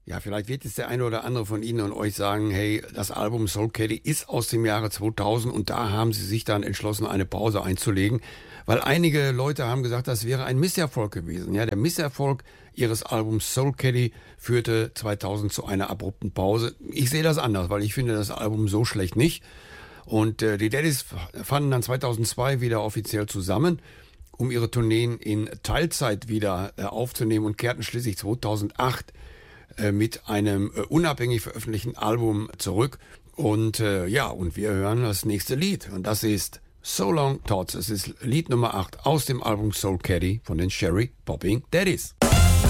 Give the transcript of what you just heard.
Ja, vielleicht wird jetzt der eine oder andere von Ihnen und euch sagen, hey, das Album Soul Caddy ist aus dem Jahre 2000 und da haben sie sich dann entschlossen, eine Pause einzulegen, weil einige Leute haben gesagt, das wäre ein Misserfolg gewesen. Ja, der Misserfolg ihres Albums Soul Caddy führte 2000 zu einer abrupten Pause. Ich sehe das anders, weil ich finde das Album so schlecht nicht. Und die Daddies fanden dann 2002 wieder offiziell zusammen, um ihre Tourneen in Teilzeit wieder aufzunehmen und kehrten schließlich 2008 mit einem unabhängig veröffentlichten Album zurück. Und und wir hören das nächste Lied. Und das ist So Long Thoughts. Es ist Lied Nummer 8 aus dem Album Soul Caddy von den Sherry Popping Daddies.